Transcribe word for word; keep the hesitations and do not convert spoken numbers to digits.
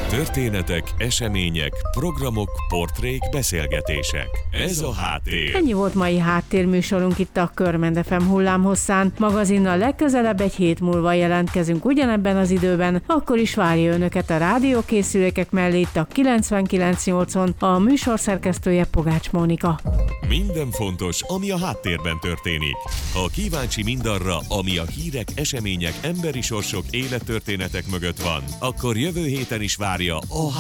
Történetek, események, programok, portrék, beszélgetések. Ez a Háttér. Ennyi volt mai háttérműsorunk itt a Körmend ef em hullámhosszán. Magazinnal legközelebb egy hét múlva jelentkezünk ugyanebben az időben, akkor is várja önöket a rádiókészülékek mellé itt a kilencvenkilenc nyolcon, a műsor szerkesztője Pogács Mónika. Minden fontos, ami a háttérben történik. Ha kíváncsi mindarra, ami a hírek, események, emberi sorsok, élettörténetek mögött van, akkor jövő héten is várja a